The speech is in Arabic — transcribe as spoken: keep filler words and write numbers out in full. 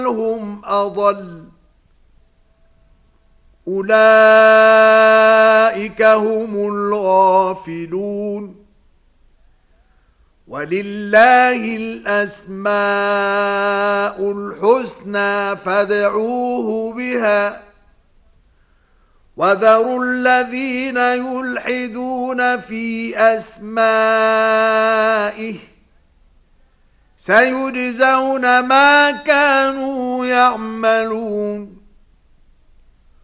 هم أضل أولئك هم الغافلون ولله الأسماء الحسنى فادعوه بها وذروا الذين يلحدون في أسمائه سيجزون ما كانوا يعملون